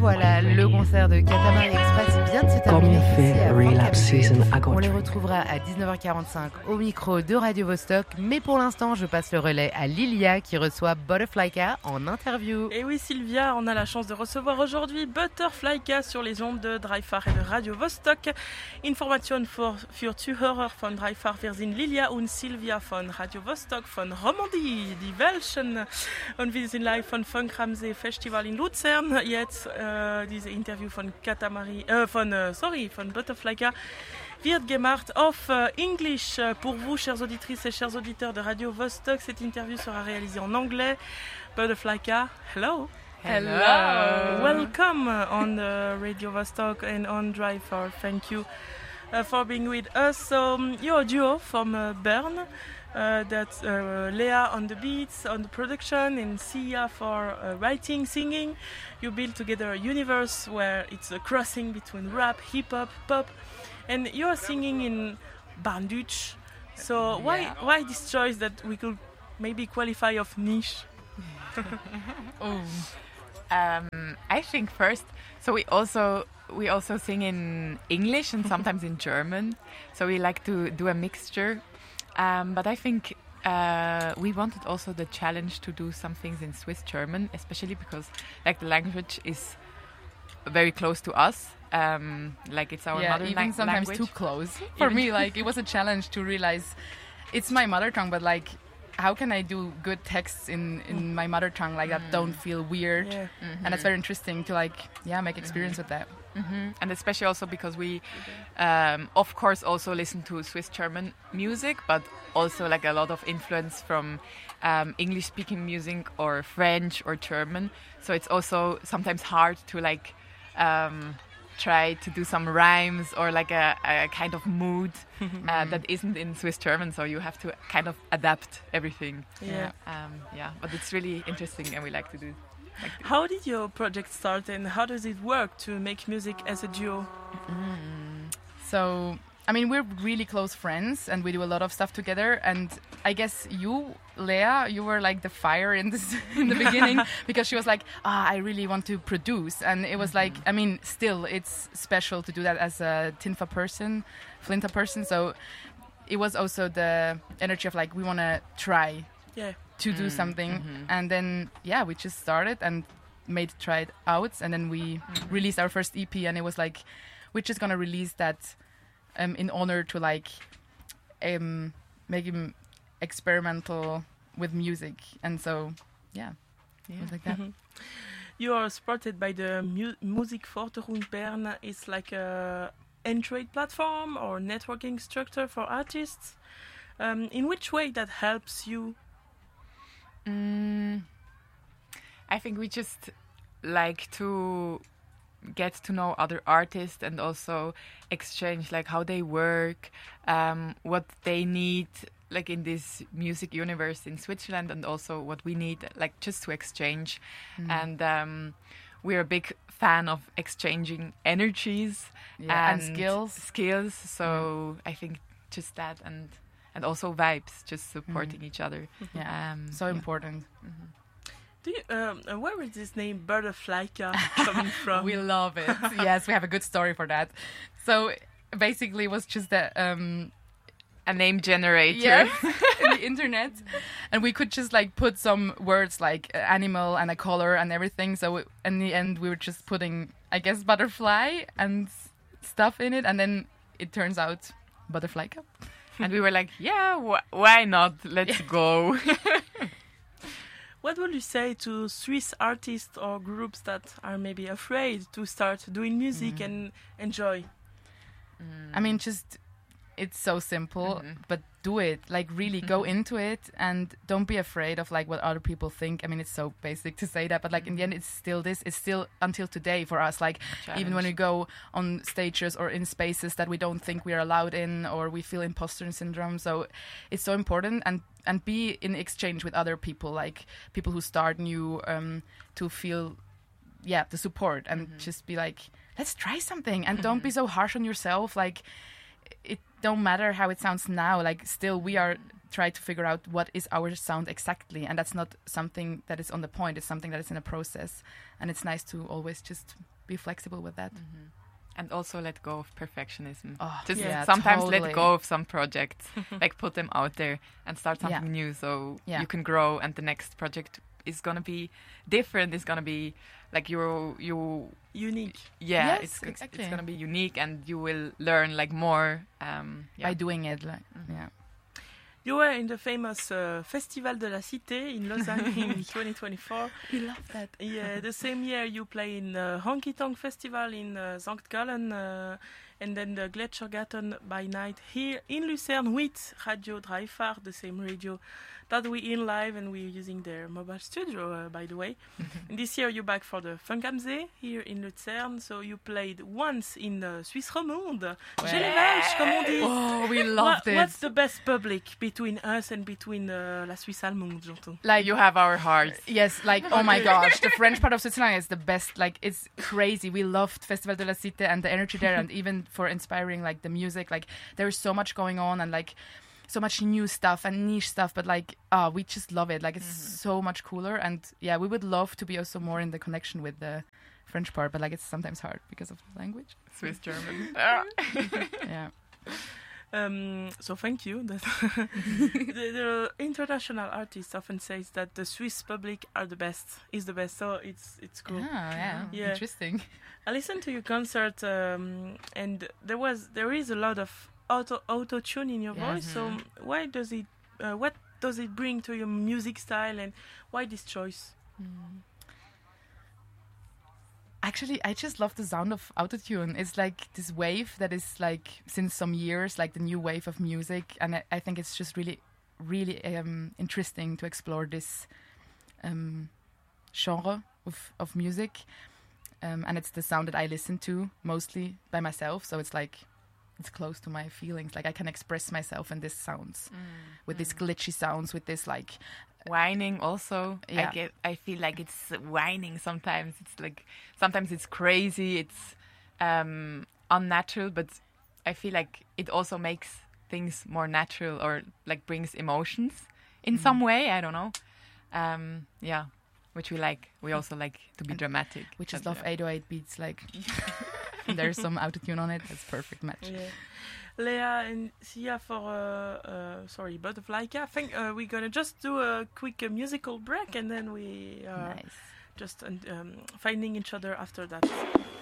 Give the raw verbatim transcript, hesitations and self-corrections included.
voilà, le concert de Katamari Express vient de se terminer ici à Port-Cabré. On les retrouvera à dix-neuf heures quarante-cinq au micro de Radio Vostok. Mais pour l'instant, je passe le relais à Lilia qui reçoit Butterflyka en interview. Et oui, Sylvia, on a la chance de recevoir aujourd'hui Butterflyka sur les ondes de Dreifach et de Radio Vostok. Information für, für Zuhörer von Dreifach. Wir sind Lilia und Sylvia von Radio Vostok, von Romandie, die Welschen. Und wir sind live von Funkramsee Festival in Luzern. Jetzt äh, diese Interview von Katamari, äh, von, äh, sorry, von Butterflyka wird gemacht auf äh, English. Pour vous, chers auditrices et chers auditeurs de Radio Vostok, cette interview sera réalisée en anglais. Butterflyka, hello. Hello. Welcome on uh, Radio Vostok and on Dreifach. Thank you uh, for being with us. So, um, you're a duo from uh, Bern. Uh, that's uh, Leah on the beats, on the production, and Sia for uh, writing, singing. You build together a universe where it's a crossing between rap, hip-hop, pop, and you're singing in Bandutsch. So why Yeah. why this choice that we could maybe qualify of niche? Oh. Um, I think first, so we also we also sing in English and sometimes in German. So we like to do a mixture. Um, but I think uh, we wanted also the challenge to do some things in Swiss German, especially because like the language is very close to us. Um, like it's our yeah, mother even lang- sometimes language. too close. For Even- me, like it was a challenge to realize it's my mother tongue, but like how can I do good texts in, in my mother tongue like that don't feel weird? Yeah. And it's very interesting to like yeah make experience with that. hmm And especially also because we, um, of course, also listen to Swiss German music, but also like a lot of influence from um, English-speaking music or French or German. So it's also sometimes hard to like um, try to do some rhymes or like a, a kind of mood uh, that isn't in Swiss German. So you have to kind of adapt everything. Yeah. Um, yeah, but it's really interesting, and we like to do. Like to How did your project start, and how does it work to make music as a duo? So I mean we're really close friends and we do a lot of stuff together. And I guess you, Leah, you were like the fire in this in the beginning because she was like, ah, I really want to produce. And it was like, I mean, still it's special to do that as a Tinfa person, Flinta person. So it was also the energy of like we want to try Yeah. to do something. And then yeah, we just started and made try it out, and then we released our first E P, and it was like we're just gonna release that um, in honor to like um, make him experimental with music. And so yeah, it was like that. You are supported by the Mu- Musikförderung Bern. It's like a Android platform or networking structure for artists. Um, in which way that helps you? Mm, I think we just like to get to know other artists and also exchange like how they work, um, what they need like in this music universe in Switzerland, and also what we need, like just to exchange. And um, we're a big fan of exchanging energies Yeah, and skills. skills. So I think just that, and and also vibes, just supporting each other. Yeah, Um, so yeah. important. Do you, um, uh, where is this name Butterflyka coming from? We love it. Yes, we have a good story for that. So basically, it was just that. Um, A name generator. Yes, in the internet, and we could just like put some words like uh, animal and a color and everything. So we, in the end, we were just putting, I guess, butterfly and s- stuff in it, and then it turns out Butterflyka. And we were like, yeah, wh- why not? Let's go. What would you say to Swiss artists or groups that are maybe afraid to start doing music and enjoy? I mean, just it's so simple, but do it. Like really go into it and don't be afraid of like what other people think. I mean, it's so basic to say that, but like in the end, it's still this. It's still until today for us. Like even when we go on stages or in spaces that we don't think we are allowed in, or we feel imposter syndrome. So it's so important, and and be in exchange with other people, like people who start new, um, to feel yeah the support, and just be like, let's try something, and don't be so harsh on yourself. Like it don't matter how it sounds now, like still we are try to figure out what is our sound exactly, and that's not something that is on the point. It's something that is in a process, and it's nice to always just be flexible with that. Mm-hmm. And also let go of perfectionism. Oh, just yeah, sometimes totally. let go of some projects, like put them out there and start something yeah. new, so yeah. you can grow, and the next project is gonna be different. It's gonna be like you you unique. Yeah, yes, it's exactly. it's gonna be unique, and you will learn like more um, yeah. by doing it. Like, mm-hmm. yeah. You were in the famous uh, Festival de la Cité in Lausanne in twenty twenty-four. We love that. Yeah, the same year you play in the Honky Tonk Festival in uh, Sankt Gallen, uh, and then the Gletschergarten by night here in Lucerne with Radio Dreifach, the same radio that we in live, and we're using their mobile studio, uh, by the way. And this year you're back for the Funk am See here in Lucerne, so you played once in uh, Suisse Romande. Chez les Belges, comme on dit. Oh, we loved what, it. What's the best public between us and between uh, la Suisse allemande, j'entends? Like you have our hearts. Yes, like, oh my gosh, the French part of Switzerland is the best. Like, it's crazy. We loved Festival de la Cité and the energy there, and even for inspiring, like, the music. Like, there's so much going on, and, like, so much new stuff and niche stuff, but, like, ah, we just love it. Like, it's mm-hmm. so much cooler, and, yeah, we would love to be also more in the connection with the French part, but, like, it's sometimes hard because of the language. Swiss German. Yeah. Um, so thank you. the, the international artist often says that the Swiss public are the best, is the best. So it's it's cool. Ah, yeah, yeah. Interesting. I listened to your concert, um, and there was there is a lot of auto auto tune in your Yeah. voice. So why does it? Uh, what does it bring to your music style, and why this choice? Mm. Actually, I just love the sound of autotune. It's like this wave that is like since some years, like the new wave of music, and I, I think it's just really, really um, interesting to explore this um, genre of of music. Um, and it's the sound that I listen to mostly by myself, so it's like it's close to my feelings. Like I can express myself in these sounds, mm. with mm. these glitchy sounds, with this like. Whining also. Yeah. I get I feel like it's whining sometimes. It's like sometimes it's crazy, it's um unnatural, but I feel like it also makes things more natural, or like brings emotions in mm. some way, I don't know. Um yeah, which we like. We also like to be and dramatic. We just love eight oh eight beats, like there's some autotune on it. That's perfect match. Yeah. Leah and Sia for uh, uh, sorry Butterfly Cat. I think uh, we're gonna just do a quick uh, musical break, and then we are nice. just um, finding each other after that.